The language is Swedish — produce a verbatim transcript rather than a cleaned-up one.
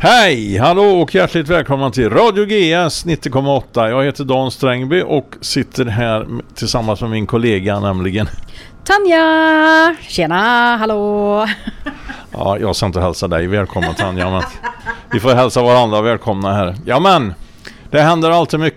Hej, hallå och hjärtligt välkomna till Radio G S nittio komma åtta. Jag heter Dan Strängby och sitter här tillsammans med min kollega, nämligen Tanja. Tjena, hallå. Ja, jag ska inte hälsa dig. Välkommen Tanja, men vi får hälsa varandra välkomna här. Ja men, det händer alltid mycket